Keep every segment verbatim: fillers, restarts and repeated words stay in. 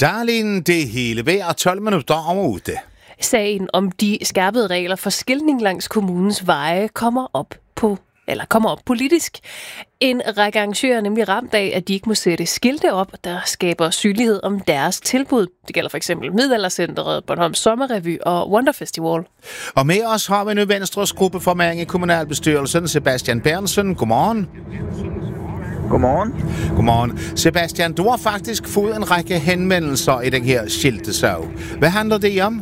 Darlene, det hele vejr tolv minutter over otte. Sagen om de skærpede regler for skiltning langs kommunens veje kommer op på eller kommer op politisk. En række arrangører er nemlig ramt af, at de ikke må sætte skilte op, der skaber synlighed om deres tilbud. Det gælder for eksempel Middelaldercenteret, Bornholms Sommerrevy og Wonderfestival. Og med os har vi nu Venstres gruppeformand i kommunalbestyrelsen, Sebastian Berntsen. Godmorgen. Godmorgen. Godmorgen. Sebastian, du har faktisk fået en række henvendelser i den her skiltesag. Hvad handler det om?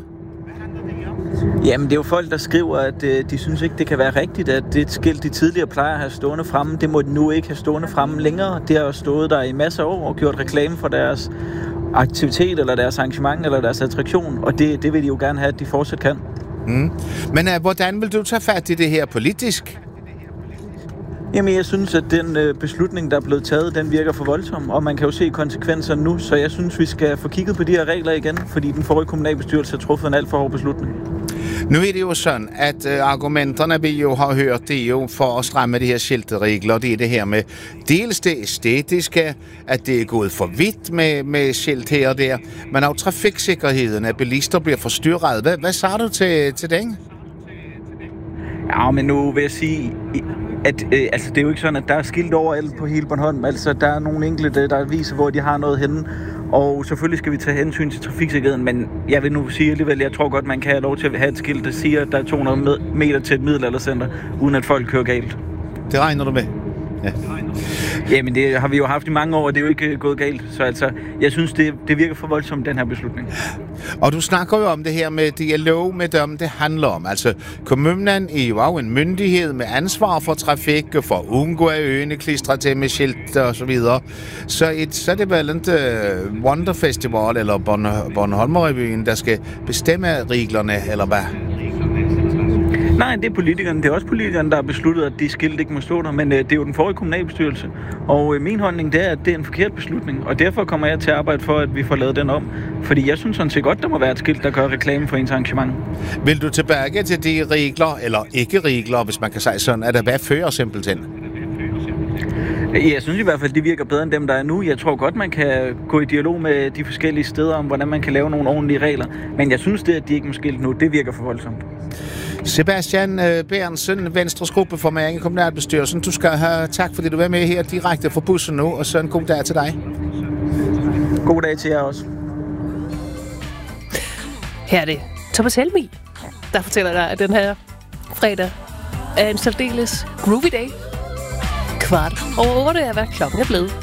Jamen, det er jo folk, der skriver, at øh, de synes ikke, det kan være rigtigt, at det skilt, de tidligere plejer at have stående fremme, det må de nu ikke have stående fremme længere. Det har jo stået der i masser af år og gjort reklame for deres aktivitet, eller deres arrangement, eller deres attraktion, og det, det vil de jo gerne have, at de fortsat kan. Mm. Men uh, hvordan vil du tage fat i det her politisk? Jamen, jeg synes, at den øh, beslutning, der er blevet taget, den virker for voldsom, og man kan jo se konsekvenserne nu, så jeg synes, vi skal få kigget på de her regler igen, fordi den forrige kommunalbestyrelse har truffet en alt for hård beslutning. Nu er det jo sådan, at øh, argumenterne, vi jo har hørt, det er jo for at stramme de her skilteregler, det er det her med dels det æstetiske, at det er gået for vidt med, med skilt her og der, men også trafiksikkerheden, at bilister bliver forstyrret. Hvad, hvad sagde du til, til den? Ja, men nu vil jeg sige, at øh, altså, det er jo ikke sådan, at der er skilt overalt på hele Bornholm. Altså, der er nogle enkelte, der viser, hvor de har noget henne. Og selvfølgelig skal vi tage hensyn til trafiksikkerheden, men jeg vil nu sige alligevel, jeg tror godt, man kan have lov til at have et skilt, der siger, at der er to hundrede meter til et middelaldercenter, uden at folk kører galt. Det regner du med? Ja. Jamen, det har vi jo haft i mange år, og det er jo ikke gået galt. Så altså, jeg synes, det, det virker for voldsomt, den her beslutning. Og du snakker jo om det her med dialog med dem, det handler om. Altså, kommunen er jo en myndighed med ansvar for trafik, for at undgå at øgene klistrer til med skilt og så videre. Så, et, så er det vel ikke uh, Wonderfestival eller Born- Bornholmerrevyen, der skal bestemme reglerne, eller hvad? Nej, det er politikerne. Det er også politikerne, der har besluttet, at de skilt ikke må stå der, men øh, det er jo den forrige kommunalbestyrelse. Og øh, min holdning det er, at det er en forkert beslutning, og derfor kommer jeg til at arbejde for, at vi får lavet den om. Fordi jeg synes sådan set godt, der må være et skilt, der gør reklame for ens arrangement. Vil du tilbage til de regler, eller ikke regler, hvis man kan sige sådan, at der hvad fører simpelthen? Jeg synes i hvert fald, de virker bedre end dem, der er nu. Jeg tror godt, man kan gå i dialog med de forskellige steder om, hvordan man kan lave nogle ordentlige regler. Men jeg synes det, at de ikke må skilte nu, det virker for voldsomt. Sebastian Berntsen, Venstres gruppeformand i kommunalbestyrelsen. Du skal have tak, fordi du var med her direkte fra bussen nu, og så en god dag til dig. God dag til jer også. Her er det Thomas Helmig, der fortæller dig, at den her fredag er en særdeles groovy dag. Kvart over otte er, hvad klokken er blevet.